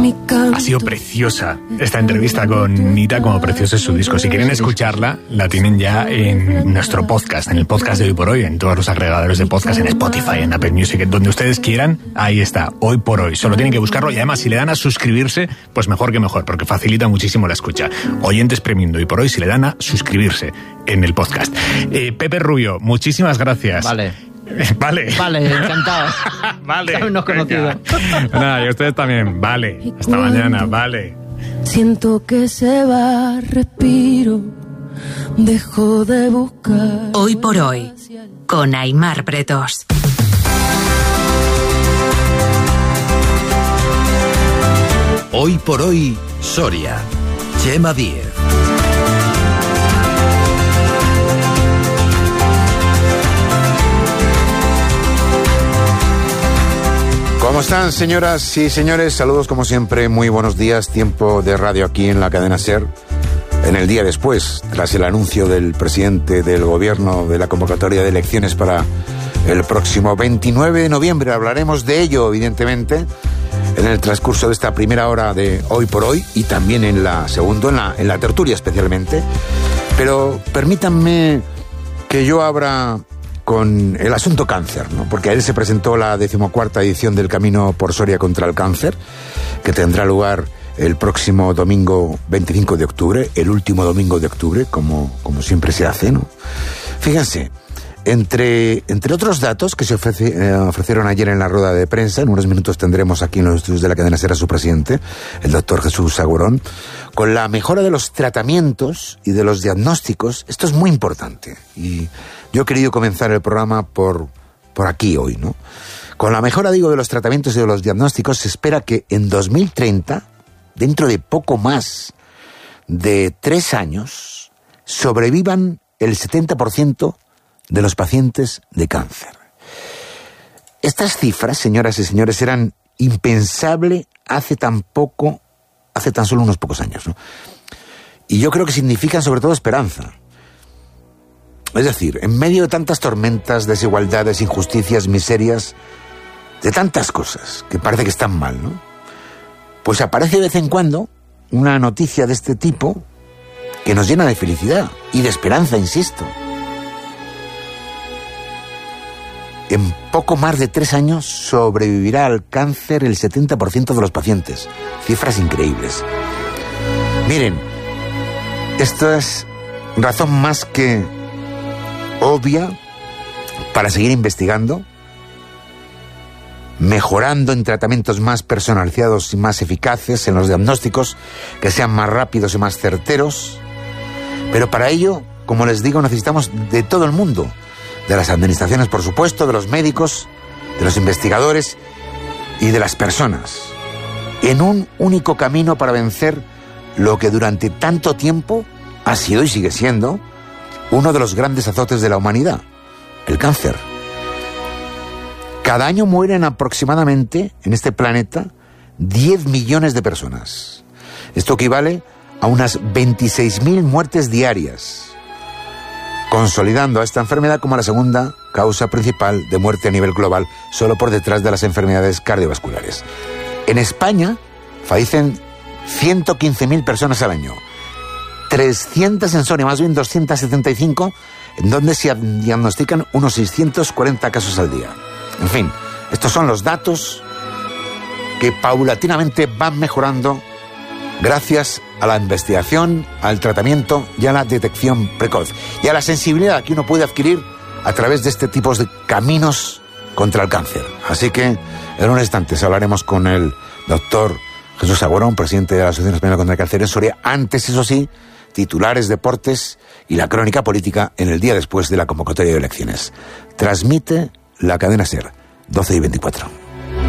Ha sido preciosa esta entrevista con Nita, como precioso es su disco. Si quieren escucharla, la tienen ya en nuestro podcast, en el podcast de Hoy por Hoy, en todos los agregadores de podcast, en Spotify, en Apple Music, donde ustedes quieran. Ahí está, Hoy por Hoy. Solo tienen que buscarlo y además si le dan a suscribirse, pues mejor que mejor, porque facilita muchísimo la escucha. Oyentes premium Hoy por Hoy, si le dan a suscribirse en el podcast. Pepe Rubio, muchísimas gracias. Vale, encantado. Vale. Habernos conocido. Nada, y ustedes también. Vale. Hasta mañana. Vale. Siento que se va, respiro, dejo de buscar. Hoy por Hoy, con Aimar Bretos. Hoy por Hoy, Soria. Chema Díez. ¿Cómo están, señoras y señores? Saludos como siempre, muy buenos días. Tiempo de radio aquí en la cadena SER. En el día después, tras el anuncio del presidente del gobierno de la convocatoria de elecciones para el próximo 29 de noviembre. Hablaremos de ello, evidentemente, en el transcurso de esta primera hora de Hoy por Hoy y también en la segunda, en la tertulia especialmente. Pero permítanme que yo abra con el asunto cáncer, ¿no? Porque ayer se presentó la 14ª edición del Camino por Soria contra el Cáncer, que tendrá lugar el próximo domingo 25 de octubre, el último domingo de octubre, como siempre se hace, ¿no? Fíjense, entre otros datos que se ofrecieron ayer en la rueda de prensa, en unos minutos tendremos aquí en los estudios de la cadena SER a su presidente, el doctor Jesús Agurón, con la mejora de los tratamientos y de los diagnósticos. Esto es muy importante y yo he querido comenzar el programa por aquí hoy, ¿no? Con la mejora, digo, de los tratamientos y de los diagnósticos, se espera que en 2030, dentro de poco más de 3 años, sobrevivan el 70% de los pacientes de cáncer. Estas cifras, señoras y señores, eran impensables hace tan solo unos pocos años, ¿no? Y yo creo que significan sobre todo esperanza. Es decir, en medio de tantas tormentas, desigualdades, injusticias, miserias, de tantas cosas que parece que están mal, ¿no? Pues aparece de vez en cuando una noticia de este tipo que nos llena de felicidad y de esperanza, insisto. En poco más de 3 años sobrevivirá al cáncer el 70% de los pacientes. Cifras increíbles. Miren, esto es razón más que obvia para seguir investigando, mejorando en tratamientos más personalizados y más eficaces, en los diagnósticos que sean más rápidos y más certeros. Pero para ello, como les digo, necesitamos de todo el mundo, de las administraciones, por supuesto, de los médicos, de los investigadores y de las personas, en un único camino para vencer lo que durante tanto tiempo ha sido y sigue siendo uno de los grandes azotes de la humanidad, el cáncer. Cada año mueren aproximadamente en este planeta 10 millones de personas. Esto equivale a unas 26.000 muertes diarias, consolidando a esta enfermedad como la segunda causa principal de muerte a nivel global, solo por detrás de las enfermedades cardiovasculares. En España fallecen 115.000 personas al año, 300 en Soria, más bien 275, en donde se diagnostican unos 640 casos al día. En fin, estos son los datos que paulatinamente van mejorando gracias a la investigación, al tratamiento y a la detección precoz y a la sensibilidad que uno puede adquirir a través de este tipo de caminos contra el cáncer. Así que en unos instantes hablaremos con el doctor Jesús Agurón, presidente de la Asociación Española contra el Cáncer en Soria. Antes, eso sí, titulares, deportes y la crónica política en el día después de la convocatoria de elecciones. Transmite la cadena SER, 12:24.